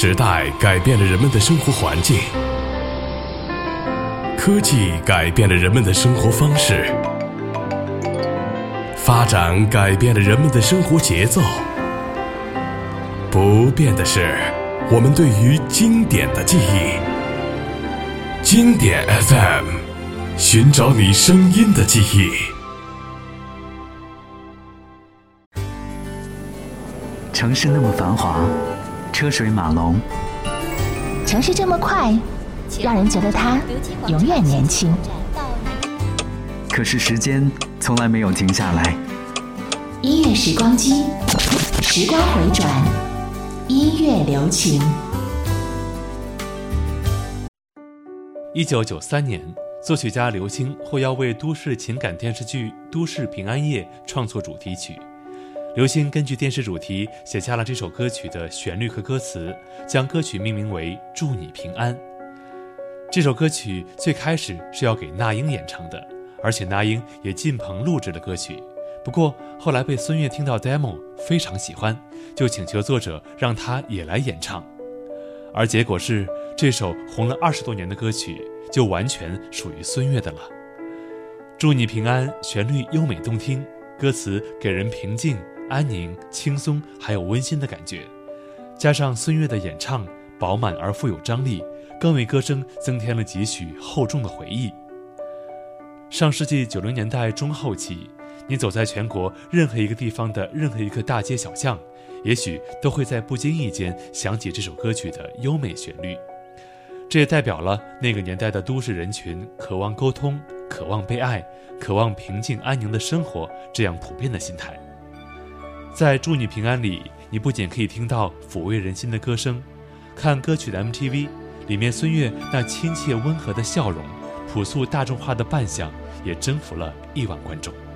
时代改变了人们的生活环境，科技改变了人们的生活方式，发展改变了人们的生活节奏。不变的是我们对于经典的记忆。经典 FM， 寻找你声音的记忆。 城市那么繁华，车水马龙， 城市这么快，让人觉得它永远年轻。 可是时间从来没有停下来。 音乐时光机，时光回转，音乐留情。 1993年，作曲家刘星获邀为都市情感电视剧《都市平安夜》创作主题曲。刘星根据电视主题写下了这首歌曲的旋律和歌词，将歌曲命名为《祝你平安》。这首歌曲最开始是要给那英演唱的，而且那英也进棚录制了歌曲。不过后来被孙悦听到 demo 非常喜欢，就请求作者让他也来演唱。而结果是，这首红了20多年的歌曲就完全属于孙悦的了。祝你平安，旋律优美动听，歌词给人平静、安宁、轻松还有温馨的感觉，加上孙悦的演唱饱满而富有张力，更为歌声增添了几许厚重的回忆。上世纪90年代中后期，你走在全国任何一个地方的任何一个大街小巷，也许都会在不经意间想起这首歌曲的优美旋律。这也代表了那个年代的都市人群渴望沟通、渴望被爱、渴望平静安宁的生活这样普遍的心态。在祝你平安里，你不仅可以听到抚慰人心的歌声，看歌曲的 MTV 里面孙悦那亲切温和的笑容，朴素大众化的扮相也征服了亿万观众。